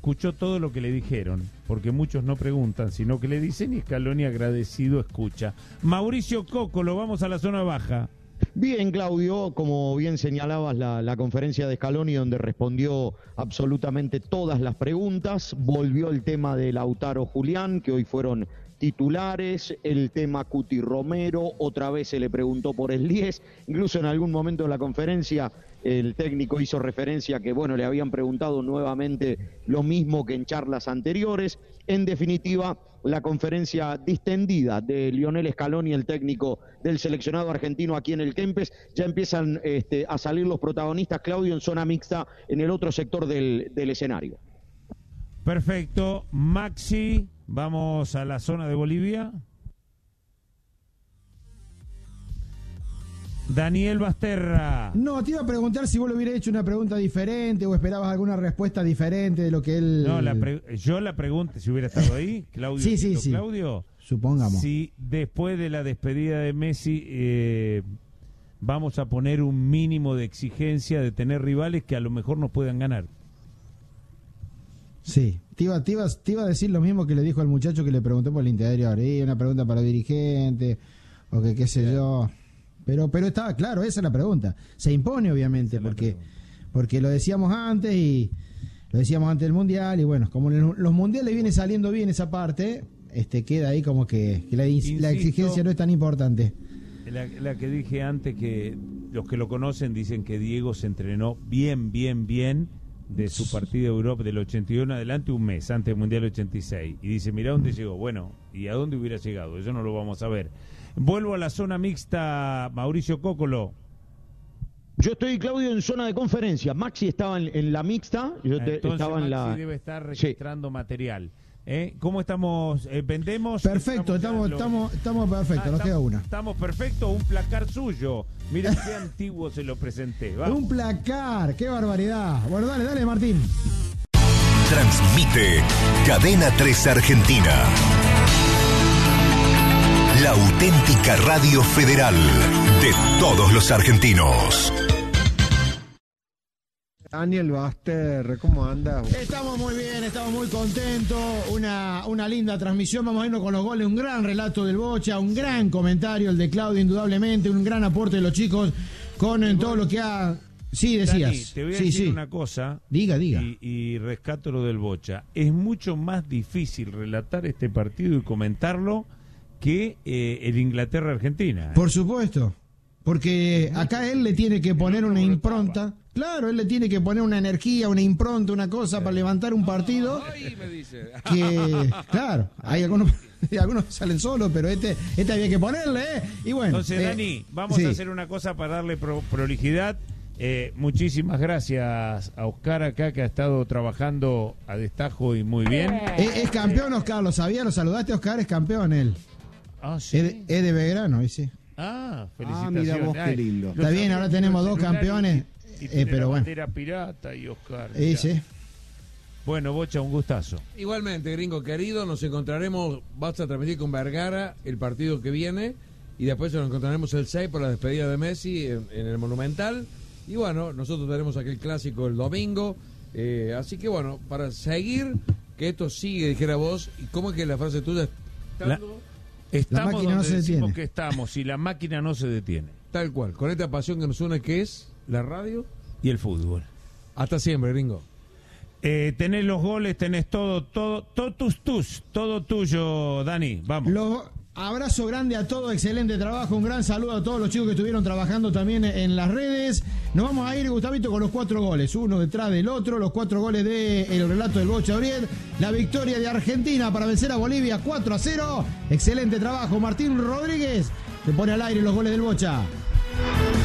escuchó todo lo que le dijeron, porque muchos no preguntan, sino que le dicen, y Scaloni agradecido escucha. Mauricio Cocolo, vamos a la zona baja. Bien, Claudio, como bien señalabas, la conferencia de Scaloni, donde respondió absolutamente todas las preguntas, volvió el tema de Lautaro Julián, que hoy fueron titulares, el tema Cuti Romero, otra vez se le preguntó por el 10, incluso en algún momento de la conferencia el técnico hizo referencia a que, bueno, le habían preguntado nuevamente lo mismo que en charlas anteriores. En definitiva, la conferencia distendida de Lionel Scaloni, el técnico del seleccionado argentino aquí en el Kempes, ya empiezan a salir los protagonistas, Claudio, en zona mixta, en el otro sector del escenario. Perfecto. Maxi, vamos a la zona de Bolivia. Daniel Basterra. No, te iba a preguntar si vos le hubieras hecho una pregunta diferente o esperabas alguna respuesta diferente de lo que él... No, yo la pregunta, si hubiera estado ahí, Claudio. Sí. Claudio, supongamos. Si después de la despedida de Messi vamos a poner un mínimo de exigencia de tener rivales que a lo mejor nos puedan ganar. Sí, te iba a decir lo mismo que le dijo al muchacho que le preguntó por el interior. Una pregunta para dirigente, o que qué sé yo... Pero estaba claro, esa es la pregunta. Se impone, obviamente, porque lo decíamos antes del Mundial, y bueno, como en los Mundiales viene saliendo bien esa parte, queda ahí como que la exigencia no es tan importante. La que dije antes, que los que lo conocen dicen que Diego se entrenó bien de su partida de Europa del 81 adelante, un mes antes del Mundial 86, y dice, mirá dónde llegó. Bueno, ¿y a dónde hubiera llegado? Eso no lo vamos a ver. Vuelvo a la zona mixta, Mauricio Cocolo. Yo estoy, Claudio, en zona de conferencia. Maxi estaba en la mixta, yo estaba en Maxi la... debe estar registrando material. ¿Cómo estamos? ¿Vendemos? Perfecto, estamos perfectos, nos queda una. Estamos perfectos, un placar suyo. Miren qué antiguo se lo presenté. Vamos. Un placar, qué barbaridad. Bueno, dale, Martín. Transmite Cadena 3 Argentina. La auténtica radio federal de todos los argentinos. Daniel Baster, ¿cómo andas? Estamos muy bien, estamos muy contentos. Una linda transmisión. Vamos a irnos con los goles. Un gran relato del Bocha, un gran comentario el de Claudio, indudablemente. Un gran aporte de los chicos con todo lo que ha... Sí, decías. Dani, te voy a decir una cosa. Diga. Y rescato lo del Bocha. Es mucho más difícil relatar este partido y comentarlo que el Inglaterra-Argentina. Por supuesto, porque acá él le tiene que poner una impronta. Claro, él le tiene que poner una energía, una impronta, una cosa para levantar un partido. Me dice. Que, claro, hay algunos salen solos, pero este había que ponerle, Y bueno. Entonces, Dani, vamos a hacer una cosa para darle prolijidad. Muchísimas gracias a Oscar acá, que ha estado trabajando a destajo y muy bien. Es campeón, Oscar, ¿lo sabía? ¿Lo saludaste, Oscar? Es campeón él. Ah, sí. Es de Belgrano, sí. Felicitaciones. Mira vos, qué lindo. Está bien, ahora tenemos dos campeones. Pero bueno. Bandera Pirata y Oscar. Sí. Bueno, Bocha, un gustazo. Igualmente, gringo querido, nos encontraremos, vas a transmitir con Vergara el partido que viene, y después nos encontraremos el 6 por la despedida de Messi en el Monumental. Y bueno, nosotros tenemos aquel clásico el domingo. Así que bueno, para seguir, que esto sigue, dijera vos. ¿Y cómo es que la frase tuya? Estamos máquina donde no se decimos detiene. que estamos, y la máquina no se detiene. Tal cual, con esta pasión que nos une, que es la radio Y el fútbol. Hasta siempre, gringo. Tenés los goles, tenés todo tuyo, Dani. Vamos. Abrazo grande a todos, excelente trabajo, un gran saludo a todos los chicos que estuvieron trabajando también en las redes. Nos vamos a ir, Gustavito, con los 4 goles, uno detrás del otro, los 4 goles del relato del Bocha Oriet, la victoria de Argentina para vencer a Bolivia 4-0. Excelente trabajo, Martín Rodríguez, que pone al aire los goles del Bocha.